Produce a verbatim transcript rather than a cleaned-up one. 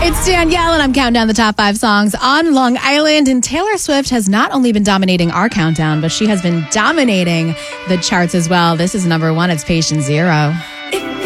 It's Danielle, and I'm counting down the top five songs on Long Island. And Taylor Swift has not only been dominating our countdown, but she has been dominating the charts as well. This is number one. It's Patient Zero.